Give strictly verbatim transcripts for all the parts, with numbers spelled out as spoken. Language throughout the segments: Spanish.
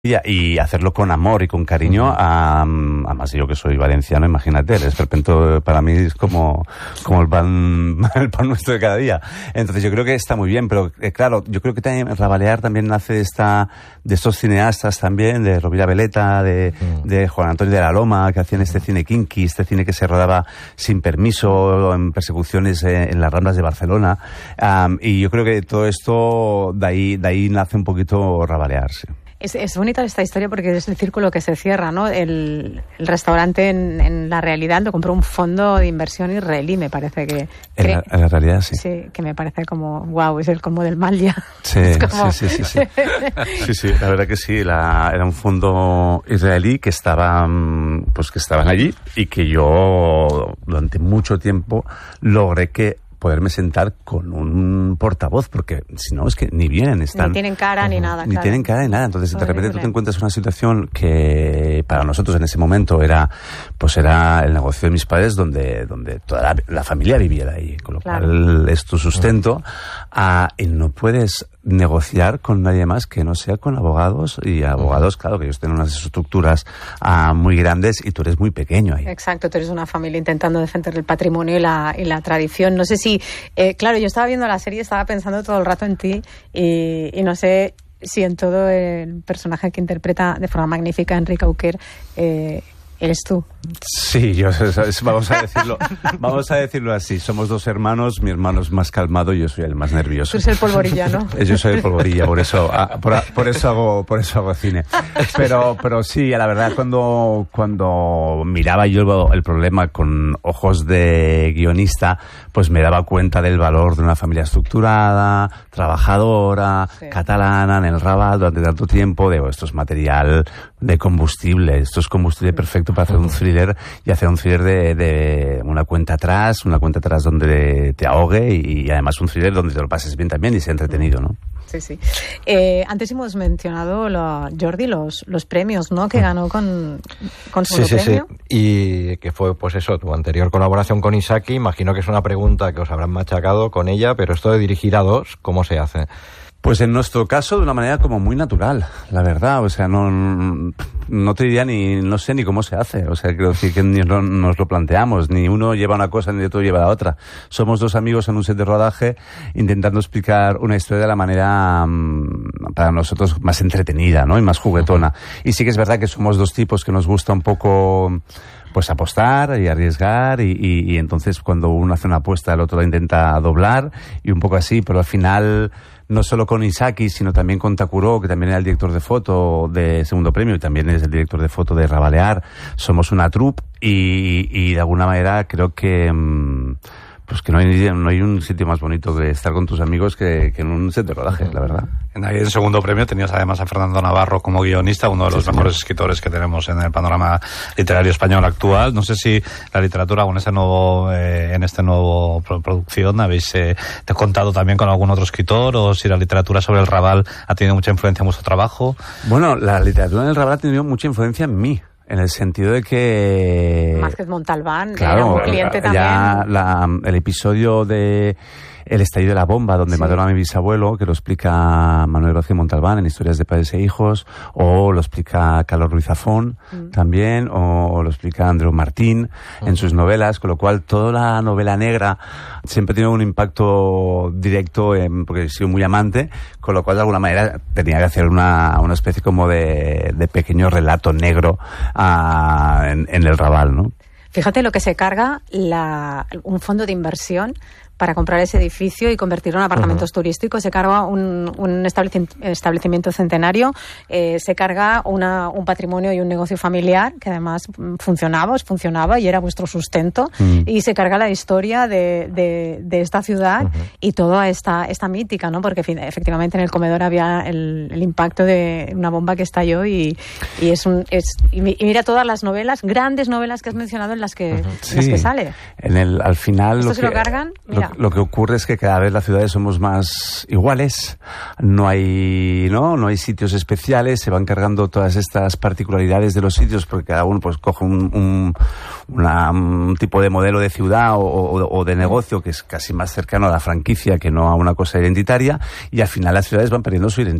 y hacerlo con amor y con cariño. A, además yo que soy valenciano, imagínate, el esperpento para mí es como, como el pan, el pan nuestro de cada día. Entonces yo creo que está muy bien, pero eh, claro, yo creo que también Rabalear también nace de esta, de estos cineastas también, de Rovira Veleta, de, mm. de Juan Antonio de la Loma, que hacían este cine kinky, este cine que se rodaba sin permiso, en persecuciones en, en las Ramblas de Barcelona. Um, y yo creo que todo esto, de ahí, de ahí nace un poquito Rabalear, sí. Es, es bonita esta historia porque es el círculo que se cierra, ¿no? El, el restaurante en, en la realidad lo compró un fondo de inversión israelí, me parece que... En la, en la realidad, sí. Sí, que me parece como, wow, es el colmo del mal ya. Sí, como... sí, sí, sí, sí. Sí, sí, la verdad que sí, la, era un fondo israelí que estaban, pues que estaban allí y que yo durante mucho tiempo logré que poderme sentar con un portavoz, porque si no es que ni vienen, están... Ni tienen cara ni nada, Ni claro. tienen cara ni nada, entonces Horrible. De repente tú te encuentras una situación que para nosotros en ese momento era, pues era el negocio de mis padres donde, donde toda la, la familia vivía de ahí, con lo claro. cual es tu sustento, uh, y no puedes negociar con nadie más que no sea con abogados, y abogados, claro, que ellos tienen unas estructuras uh, muy grandes y tú eres muy pequeño ahí. Exacto, tú eres una familia intentando defender el patrimonio y la, y la tradición. No sé si, eh, claro, yo estaba viendo la serie, estaba pensando todo el rato en ti y, y no sé si en todo el personaje que interpreta de forma magnífica Enrique Auquer, eh, eres tú. Sí, yo, vamos a decirlo, vamos a decirlo así. Somos dos hermanos, mi hermano es más calmado y yo soy el más nervioso. Tú eres el polvorilla, ¿no? Yo soy el polvorilla, por eso, por, por eso hago, por eso hago cine. Pero, pero sí, la verdad, cuando, cuando miraba yo el problema con ojos de guionista, pues me daba cuenta del valor de una familia estructurada, trabajadora, sí. catalana, en el Raval durante tanto tiempo. Digo, esto es material de combustible, esto es combustible perfecto para hacer un thriller y hacer un thriller de, de una cuenta atrás, una cuenta atrás donde te ahogue y, y además un thriller donde te lo pases bien también y sea entretenido, ¿no? Sí, sí. Eh, antes hemos mencionado, lo, Jordi, los, los premios, ¿no? Que ganó con, con su sí, sí, premio. Sí, y que fue, pues eso, tu anterior colaboración con Isaki. Imagino que es una pregunta que os habrán machacado con ella, pero esto de dirigir a dos, ¿cómo se hace? Pues en nuestro caso de una manera como muy natural, la verdad, o sea, no, no te diría ni, no sé ni cómo se hace, o sea, quiero decir que ni no, nos lo planteamos, ni uno lleva una cosa ni otro lleva la otra. Somos dos amigos en un set de rodaje intentando explicar una historia de la manera para nosotros más entretenida, ¿no? Y más juguetona. Y sí que es verdad que somos dos tipos que nos gusta un poco pues apostar y arriesgar y, y, y entonces cuando uno hace una apuesta el otro la intenta doblar y un poco así, pero al final no solo con Isaki, sino también con Takuro, que también era el director de foto de Segundo Premio y también es el director de foto de Rabalear. Somos una troupe y, y de alguna manera creo que pues que no hay, no hay un sitio más bonito que estar con tus amigos que, que en un set de rodaje, la verdad. En ahí en Segundo Premio tenías además a Fernando Navarro como guionista, uno de los sí, mejores señor. escritores que tenemos en el panorama literario español actual. No sé si la literatura con este nuevo, eh, en este nuevo producción habéis eh, te contado también con algún otro escritor o si la literatura sobre el Raval ha tenido mucha influencia en vuestro trabajo. Bueno, la literatura en el Raval ha tenido mucha influencia en mí. En el sentido de que... Márquez Montalbán, claro, era un cliente ya también. La, el episodio de El estallido de la bomba, donde sí. mataron a mi bisabuelo, que lo explica Manuel Vázquez Montalbán en Historias de Padres e Hijos, o lo explica Carlos Ruiz Zafón mm. también, o, o lo explica Andreu Martín mm. en sus novelas, con lo cual toda la novela negra siempre tiene un impacto directo, en, porque he sido muy amante, con lo cual de alguna manera tenía que hacer una, una especie como de, de pequeño relato negro uh, en, en el Raval, ¿no? Fíjate lo que se carga la, un fondo de inversión para comprar ese edificio y convertirlo en apartamentos uh-huh. turísticos. Se carga un, un establecimiento centenario, eh, se carga una, un patrimonio y un negocio familiar que además funcionaba, os funcionaba y era vuestro sustento. Uh-huh. Y se carga la historia de, de, de esta ciudad uh-huh. y toda esta, esta mítica, ¿no? Porque efectivamente en el comedor había el, el impacto de una bomba que estalló y, y es un es y mira todas las novelas, grandes novelas que has mencionado en las que, uh-huh. sí. en las que sale. En el, al final ¿Esto lo se que, lo cargan? Mira. Lo, lo que ocurre es que cada vez las ciudades somos más iguales, no hay, ¿no? No hay sitios especiales, se van cargando todas estas particularidades de los sitios porque cada uno pues coge un, un, una, un tipo de modelo de ciudad o, o, o de negocio que es casi más cercano a la franquicia que no a una cosa identitaria y al final las ciudades van perdiendo su identidad.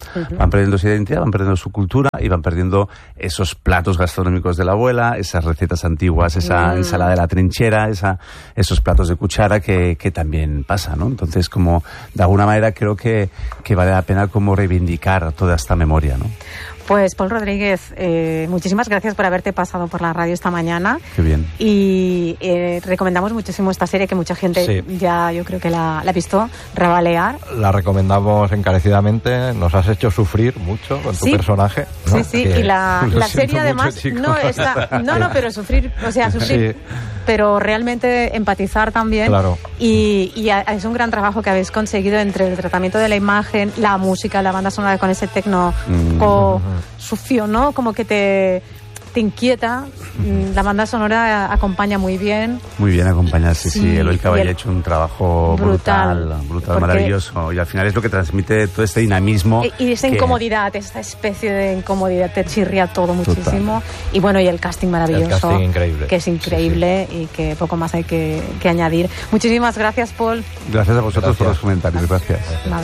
Uh-huh. Van perdiendo su identidad, van perdiendo su cultura y van perdiendo esos platos gastronómicos de la abuela, esas recetas antiguas, esa mm. ensalada de la trinchera, esa, esos platos de cuchara que, que también pasa, ¿no? Entonces, como de alguna manera creo que, que vale la pena como reivindicar toda esta memoria, ¿no? Pues Pol Rodríguez, eh, muchísimas gracias por haberte pasado por la radio esta mañana. Qué bien. Y eh, recomendamos muchísimo esta serie que mucha gente sí. ya yo creo que la, la ha visto Rabalear. La recomendamos encarecidamente, nos has hecho sufrir mucho con tu sí. personaje, ¿no? Sí, sí, que y la, la serie además mucho, no está, no, no, pero sufrir, o sea, sufrir, sí. pero realmente empatizar también. Claro. Y, y es un gran trabajo que habéis conseguido entre el tratamiento de la imagen, la música, la banda sonora con ese tecno mm. o sucio, ¿no? Como que te, te inquieta. La banda sonora acompaña muy bien. Muy bien acompañada, sí, sí. sí. Eloy Caballé el... ha hecho un trabajo brutal, brutal, brutal maravilloso. Y al final es lo que transmite todo este dinamismo. Y, y esa que... incomodidad, esta especie de incomodidad, te chirría todo muchísimo. Total. Y bueno, y el casting maravilloso. El casting increíble. Que es increíble sí, sí. y que poco más hay que, que añadir. Muchísimas gracias, Pol. Gracias a vosotros gracias. por los comentarios. Gracias. gracias.